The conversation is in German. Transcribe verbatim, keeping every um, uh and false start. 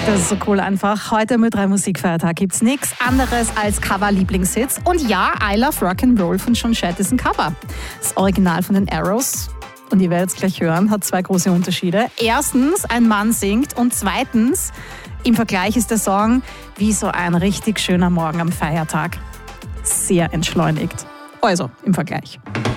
Das ist so cool einfach. Heute mit drei Musikfeiertag gibt's nichts anderes als Cover-Lieblingshits. Und ja, I Love Rock'n'Roll von John Jett ist ein Cover. Das Original von den Arrows, und ihr werdet es gleich hören, hat zwei große Unterschiede. Erstens, ein Mann singt, und zweitens, im Vergleich ist der Song wie so ein richtig schöner Morgen am Feiertag. Sehr entschleunigt. Also, im Vergleich.